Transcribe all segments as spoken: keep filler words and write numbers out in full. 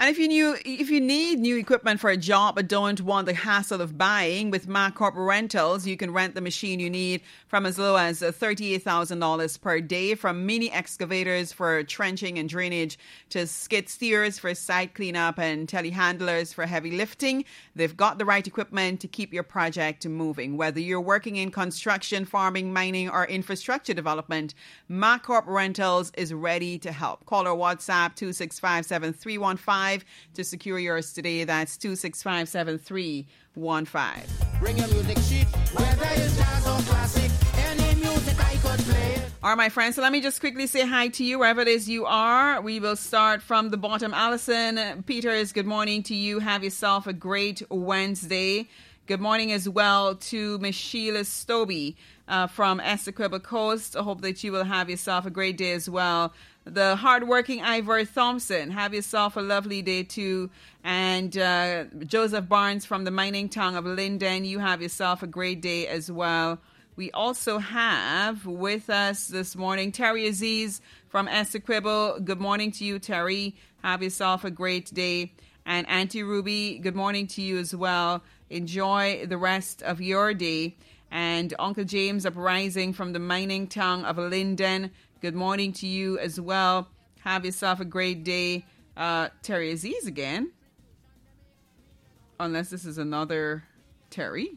And if you knew, if you need new equipment for a job but don't want the hassle of buying, with MacCorp Rentals, you can rent the machine you need from as low as thirty-eight thousand dollars per day. From mini excavators for trenching and drainage to skid steers for site cleanup and telehandlers for heavy lifting, they've got the right equipment to keep your project moving. Whether you're working in construction, farming, mining, or infrastructure development, MacCorp Rentals is ready to help. Call or WhatsApp two six five, seven three one five to secure yours today. That's two six five, seven three one five. Bring your music sheet, whether it's jazz or classic, any music I could play. All right, my friends, so let me just quickly say hi to you wherever it is you are. We will start from the bottom. Allison Peters, good morning to you. Have yourself a great Wednesday. Good morning as well to Miss Sheila Stobie uh, from Essequibo Coast. I hope that you will have yourself a great day as well. The hardworking Ivor Thompson, have yourself a lovely day too. And uh, Joseph Barnes from the mining town of Linden, you have yourself a great day as well. We also have with us this morning Terry Aziz from Essequibo. Good morning to you, Terry. Have yourself a great day. And Auntie Ruby, good morning to you as well. Enjoy the rest of your day. And Uncle James Uprising from the mining town of Linden, good morning to you as well. Have yourself a great day. Uh, Terry Aziz again. Unless this is another Terry.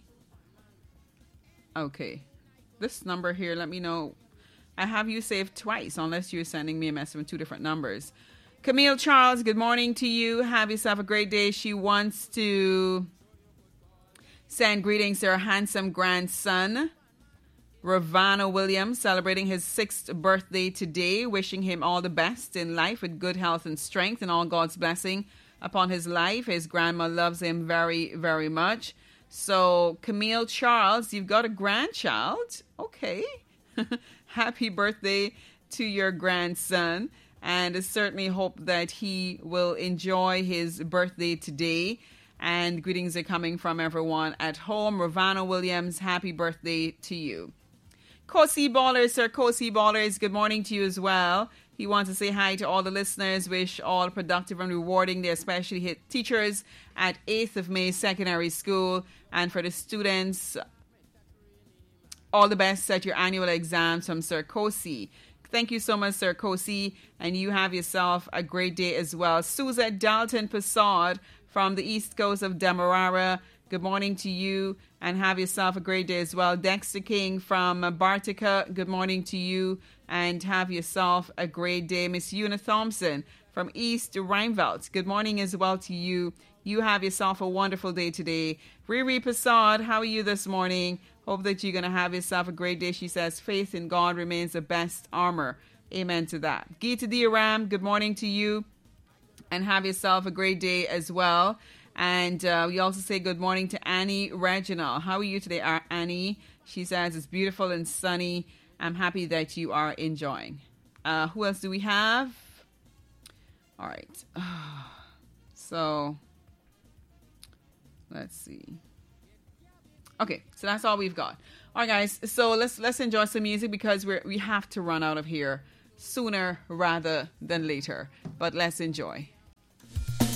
Okay. This number here, let me know. I have you saved twice, unless you're sending me a message with two different numbers. Camille Charles, good morning to you. Have yourself a great day. She wants to send greetings to her handsome grandson, Ravana Williams, celebrating his sixth birthday today. Wishing him all the best in life with good health and strength and all God's blessing upon his life. His grandma loves him very, very much. So, Camille Charles, you've got a grandchild. Okay. Happy birthday to your grandson. And I certainly hope that he will enjoy his birthday today. And greetings are coming from everyone at home. Ravana Williams, happy birthday to you. Kosi Ballers, Sir Kosi Ballers, good morning to you as well. He wants to say hi to all the listeners, wish all productive and rewarding day, especially his teachers at eighth of May Secondary School. And for the students, all the best at your annual exams from Sir Kosi. Thank you so much, Sir Kosi, and you have yourself a great day as well. Suzette Dalton Passard from the east coast of Demerara, good morning to you, and have yourself a great day as well. Dexter King from Bartica, good morning to you, and have yourself a great day. Miss Una Thompson from East Rheinveld, good morning as well to you. You have yourself a wonderful day today. Riri Passard, how are you this morning? Hope that you're going to have yourself a great day. She says, faith in God remains the best armor. Amen to that. Geeta Dioram, good morning to you. And have yourself a great day as well. And uh, we also say good morning to Annie Reginald. How are you today, Annie? She says, it's beautiful and sunny. I'm happy that you are enjoying. Uh, who else do we have? All right. So, let's see. Okay, so that's all we've got. All right, guys. So let's let's enjoy some music because we we have to run out of here sooner rather than later. But let's enjoy.